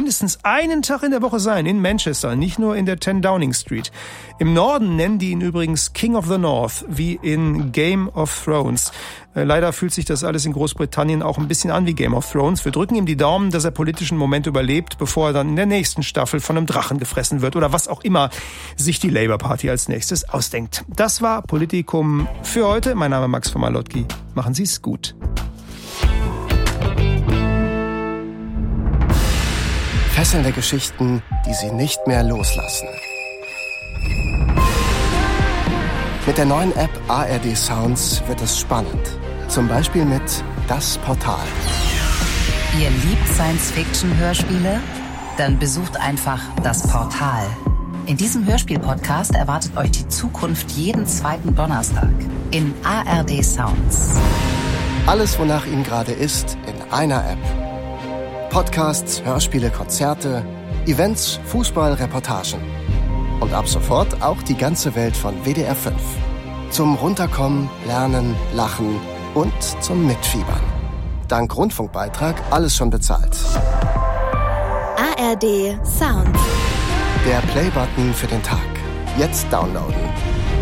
mindestens einen Tag in der Woche sein in Manchester, nicht nur in der 10 Downing Street. Im Norden nennen die ihn übrigens King of the North, wie in Game of Thrones. Leider fühlt sich das alles in Großbritannien auch ein bisschen an wie Game of Thrones. Wir drücken ihm die Daumen, dass er politischen Moment überlebt, bevor er dann in der nächsten Staffel von einem Drachen gefressen wird oder was auch immer sich die Labour Party als nächstes ausdenkt. Das war Politikum für heute. Mein Name ist Max von Malotki. Machen Sie es gut. Fesselnde Geschichten, die Sie nicht mehr loslassen. Mit der neuen App ARD Sounds wird es spannend. Zum Beispiel mit Das Portal. Ihr liebt Science-Fiction-Hörspiele? Dann besucht einfach Das Portal. In diesem Hörspiel-Podcast erwartet euch die Zukunft jeden zweiten Donnerstag in ARD Sounds. Alles, wonach Ihnen gerade ist, in einer App. Podcasts, Hörspiele, Konzerte, Events, Fußball, Reportagen. Und ab sofort auch die ganze Welt von WDR 5. Zum Runterkommen, Lernen, Lachen und zum Mitfiebern. Dank Rundfunkbeitrag alles schon bezahlt. ARD Sound. Der Playbutton für den Tag. Jetzt downloaden.